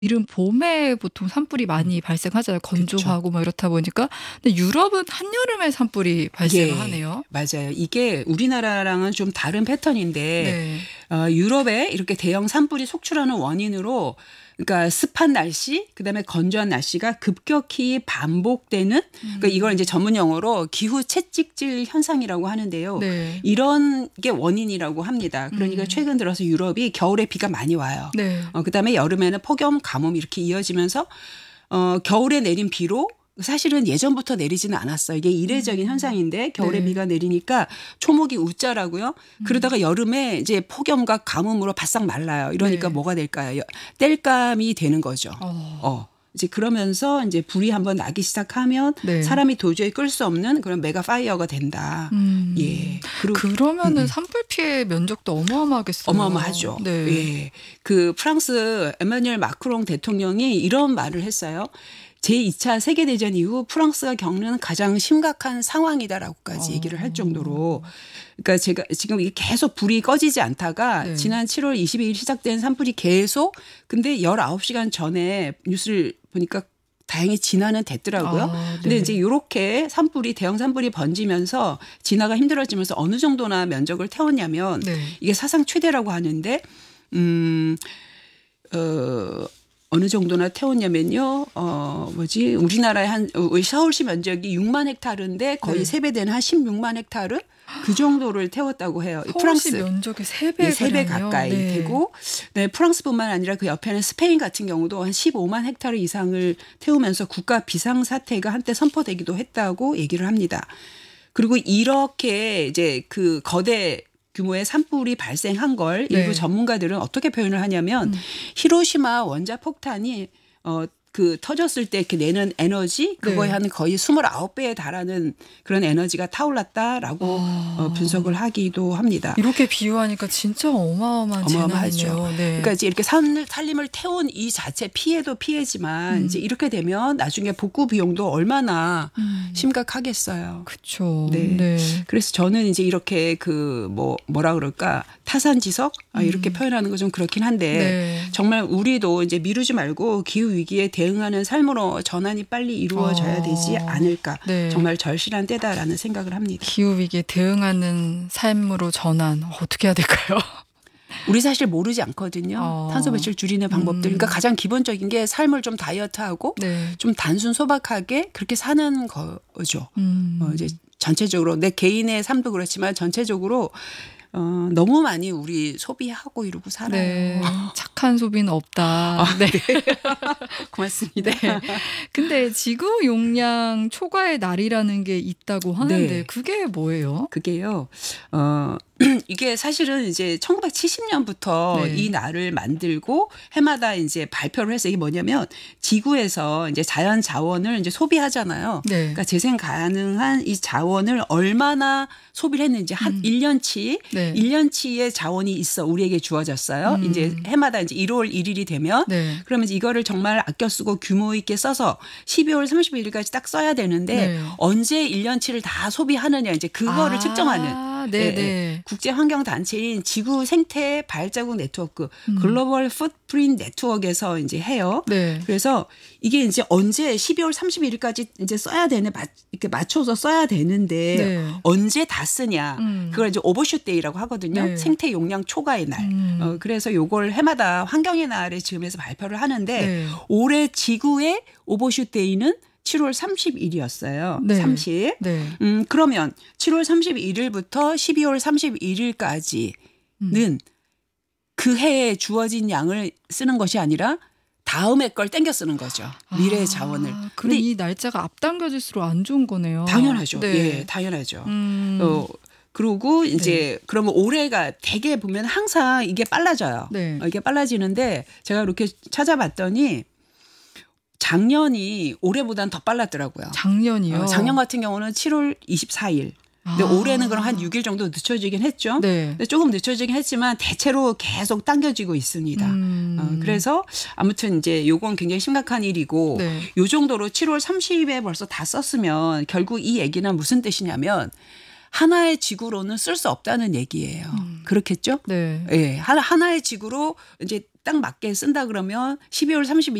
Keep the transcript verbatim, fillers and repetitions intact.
이른 봄에 보통 산불이 많이 발생하잖아요. 그쵸. 건조하고 뭐 이렇다 보니까. 근데 유럽은 한여름에 산불이 발생을 예. 하네요. 맞아요. 이게 우리나라랑은 좀 다른 패턴인데 네. 어 유럽에 이렇게 대형 산불이 속출하는 원인으로 그러니까 습한 날씨 그다음에 건조한 날씨가 급격히 반복되는 그러니까 이걸 이제 전문 용어로 기후 채찍질 현상이라고 하는데요. 네. 이런 게 원인이라고 합니다. 그러니까 음. 최근 들어서 유럽이 겨울에 비가 많이 와요. 네. 어 그다음에 여름에는 폭염, 가뭄 이렇게 이어지면서 어 겨울에 내린 비로 사실은 예전부터 내리지는 않았어요. 이게 이례적인 현상인데 겨울에 네. 비가 내리니까 초목이 웃자라고요. 그러다가 여름에 이제 폭염과 가뭄으로 바싹 말라요. 이러니까 네. 뭐가 될까요? 여- 땔감이 되는 거죠. 어. 어. 이제 그러면서 이제 불이 한번 나기 시작하면 네. 사람이 도저히 끌 수 없는 그런 메가 파이어가 된다. 음. 예. 그리고 그러면은 산불 피해 면적도 어마어마하겠어요. 어마어마하죠. 네. 예. 그 프랑스 에마뉴엘 마크롱 대통령이 이런 말을 했어요. 제이 차 세계대전 이후 프랑스가 겪는 가장 심각한 상황이다라고까지 어. 얘기를 할 정도로 그러니까 제가 지금 이게 계속 불이 꺼지지 않다가 네. 지난 칠월 이십이일 시작된 산불이 계속 근데 열아홉 시간 전에 뉴스를 보니까 다행히 진화는 됐더라고요. 아, 근데 네. 이제 이렇게 산불이 대형 산불이 번지면서 진화가 힘들어지면서 어느 정도나 면적을 태웠냐면 네. 이게 사상 최대라고 하는데 음, 어, 어느 정도나 태웠냐면요. 어, 뭐지? 우리나라의 한 어, 서울시 면적이 육만 헥타르인데 거의 네. 세 배 되는 한 십육만 헥타르 그 정도를 태웠다고 해요. 서울시 프랑스. 면적의 세 배 예, 세 배 가량이요? 가까이 네. 되고 네, 프랑스뿐만 아니라 그 옆에는 스페인 같은 경우도 한 십오만 헥타르 이상을 태우면서 국가 비상사태가 한때 선포되기도 했다고 얘기를 합니다. 그리고 이렇게 이제 그 거대 규모의 산불이 발생한 걸 네. 일부 전문가들은 어떻게 표현을 하냐면 히로시마 원자 폭탄이 어 그 터졌을 때 이렇게 내는 에너지 그거에 네. 한 거의 스물아홉 배에 달하는 그런 에너지가 타올랐다라고 아. 어, 분석을 하기도 합니다. 이렇게 비유하니까 진짜 어마어마한 어마어마하죠. 재난이네요. 네. 그러니까 이제 이렇게 산, 산림을 태운 이 자체 피해도 피해지만 음. 이제 이렇게 되면 나중에 복구 비용도 얼마나 음. 심각하겠어요. 그쵸. 네. 네. 그래서 저는 이제 이렇게 그 뭐 뭐라 그럴까 타산지석 아, 이렇게 표현하는 거 좀 그렇긴 한데 네. 정말 우리도 이제 미루지 말고 기후 위기에 대응하는 삶으로 전환이 빨리 이루어져야 어. 되지 않을까. 네. 정말 절실한 때다라는 생각을 합니다. 기후 위기에 대응하는 삶으로 전환 어떻게 해야 될까요? 우리 사실 모르지 않거든요. 어. 탄소 배출 줄이는 방법들. 음. 그러니까 가장 기본적인 게 삶을 좀 다이어트하고 네. 좀 단순 소박하게 그렇게 사는 거죠. 음. 어, 이제 전체적으로 내 개인의 삶도 그렇지만 전체적으로 어, 너무 많이 우리 소비하고 이러고 살아요. 네. 착한 소비는 없다. 네. 고맙습니다. 네. 근데 지구 용량 초과의 날이라는 게 있다고 하는데 네. 그게 뭐예요? 그게요. 어, 이게 사실은 이제 천구백칠십 년부터 네. 이 날을 만들고 해마다 이제 발표를 해서 이게 뭐냐면 지구에서 이제 자연 자원을 이제 소비하잖아요. 네. 그러니까 재생 가능한 이 자원을 얼마나 소비를 했는지 한 음. 일 년치, 네. 일 년치의 자원이 있어 우리에게 주어졌어요. 음. 이제 해마다 이제 일월 일일이 되면 네. 그러면 이거를 정말 아껴 쓰고 규모 있게 써서 십이월 삼십일일까지 딱 써야 되는데 네. 언제 일 년치를 다 소비하느냐 이제 그거를 아, 측정하는 네, 예, 예. 네. 국제 환경 단체인 지구 생태 발자국 네트워크 음. 글로벌 풋프린 네트워크에서 이제 해요. 네. 그래서 이게 이제 언제 십이월 삼십일일까지 이제 써야 되는 이렇게 맞춰서 써야 되는데 네. 언제 다 쓰냐. 음. 그걸 이제 오버슛 데이라고 하거든요. 네. 생태 용량 초과의 날. 음. 어, 그래서 요걸 해마다 환경의 날에 즈음해서 발표를 하는데 네. 올해 지구의 오버슛 데이는 칠월 삼십일이었어요. 네. 삼십. 네. 음, 그러면 칠월 삼십일일부터 십이월 삼십일일까지는 음. 그 해에 주어진 양을 쓰는 것이 아니라 다음에 걸 땡겨 쓰는 거죠. 미래의 아, 자원을. 그럼 근데 이 날짜가 앞당겨질수록 안 좋은 거네요. 당연하죠. 네. 예, 당연하죠. 음. 어, 그리고 이제 그러면 올해가 되게 보면 항상 이게 빨라져요. 네. 어, 이게 빨라지는데 제가 이렇게 찾아봤더니 작년이 올해보다는 더 빨랐더라고요. 작년이요. 어, 작년 같은 경우는 칠월 이십사일. 근데 아. 올해는 그럼 한 육 일 정도 늦춰지긴 했죠. 네. 근데 조금 늦춰지긴 했지만 대체로 계속 당겨지고 있습니다. 음. 어, 그래서 아무튼 이제 요건 굉장히 심각한 일이고 네. 요 정도로 칠월 삼십에 벌써 다 썼으면 결국 이 얘기는 무슨 뜻이냐면 하나의 지구로는 쓸 수 없다는 얘기예요. 음. 그렇겠죠? 네. 예, 하나 하나의 지구로 이제 딱 맞게 쓴다 그러면 십이월 삼십일